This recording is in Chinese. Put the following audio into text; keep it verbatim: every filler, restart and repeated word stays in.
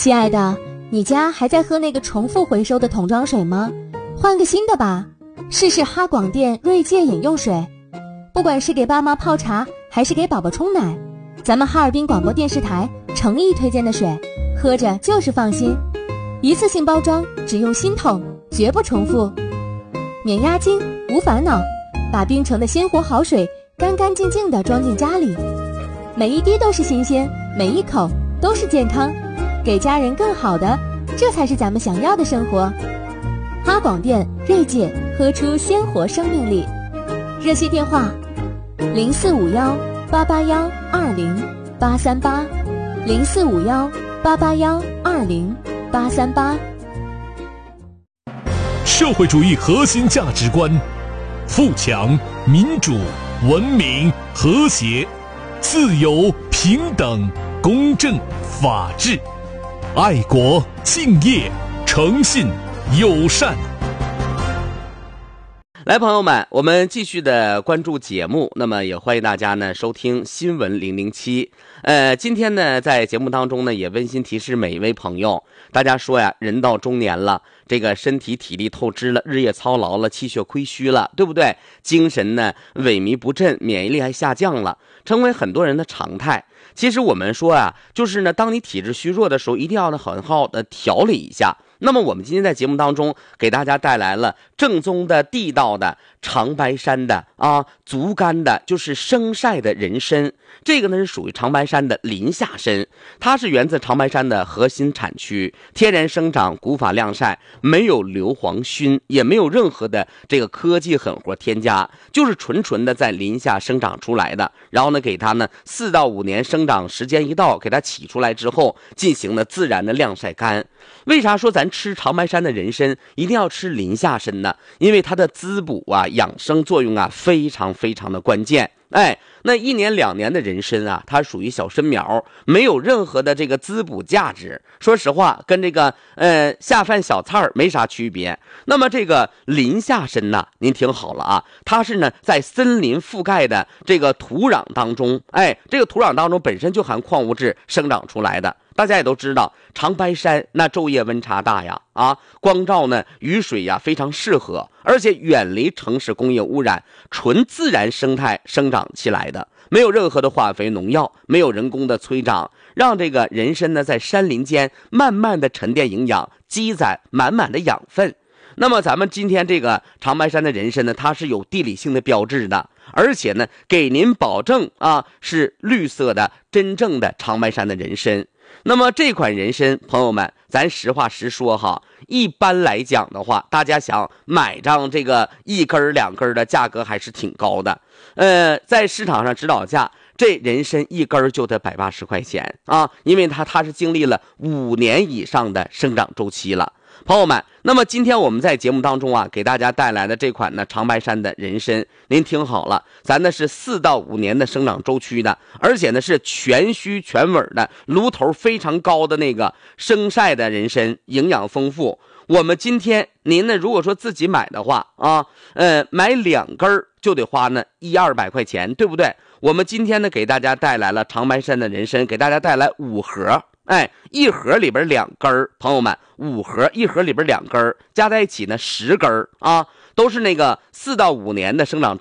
亲爱的，你家还在喝那个重复回收的桶装水吗？换个新的吧，试试哈广电锐界饮用水。不管是给爸妈泡茶还是给宝宝冲奶，咱们哈尔滨广播电视台诚意推荐的水，喝着就是放心。一次性包装，只用新桶，绝不重复，免押金无烦恼，把冰城的鲜活好水干干净净地装进家里，每一滴都是新鲜，每一口都是健康，给家人更好的，这才是咱们想要的生活。哈广电锐界，喝出鲜活生命力。热线电话零四五幺八八幺二零八三八，零四五幺八八幺二零八三八。 社会主义核心价值观：富强、民主、文明、和谐、自由、平等、公正、法治、爱国、敬业、诚信、友善。 来，朋友们，我们继续的关注节目，那么也欢迎大家呢收听新闻零零七。呃，今天呢在节目当中呢也温馨提示每一位朋友，大家说呀，人到中年了，这个身体体力透支了，日夜操劳了，气血亏虚了，对不对？精神呢萎靡不振，免疫力还下降了，成为很多人的常态。其实我们说啊，就是呢，当你体质虚弱的时候，一定要呢很好的调理一下。那么我们今天在节目当中给大家带来了正宗的地道的长白山的啊足干的，就是生晒的人参。这个呢是属于长白山的林下参，它是源自长白山的核心产区，天然生长，古法晾晒，没有硫磺熏，也没有任何的这个科技狠活添加，就是纯纯的在林下生长出来的。然后呢给它呢四到五年生长时间一到，给它起出来之后进行了自然的晾晒干。为啥说咱吃长白山的人参一定要吃林下参呢？因为它的滋补啊养生作用啊非常非常的关键。哎，那一年两年的人参啊，它属于小参苗，没有任何的这个滋补价值。说实话，跟这个呃下饭小菜没啥区别。那么这个林下参呢，您听好了啊，它是呢在森林覆盖的这个土壤当中，哎，这个土壤当中本身就含矿物质生长出来的。大家也都知道，长白山那昼夜温差大呀，啊，光照呢，雨水呀非常适合，而且远离城市工业污染，纯自然生态生长起来的，没有任何的化肥农药，没有人工的催长，让这个人参呢在山林间慢慢的沉淀营养，积攒满满的养分。那么咱们今天这个长白山的人参呢，它是有地理性的标志的，而且呢给您保证啊是绿色的真正的长白山的人参。那么这款人参，朋友们，咱实话实说哈，一般来讲的话，大家想买上这个一根两根的价格还是挺高的。呃，在市场上指导价，这人参一根就得百八十块钱啊，因为它它是经历了五年以上的生长周期了。朋友们，那么今天我们在节目当中啊，给大家带来的这款呢长白山的人参，您听好了，咱呢是四到五年的生长周期的，而且呢是全须全尾的，炉头非常高的那个生晒的人参，营养丰富。我们今天您呢如果说自己买的话啊，呃，买两根就得花呢一二百块钱，对不对？我们今天呢给大家带来了长白山的人参，给大家带来五盒。哎，一盒里边两根，朋友们，五盒，一盒里边两根，加在一起呢十根啊，都是那个四到五年的生长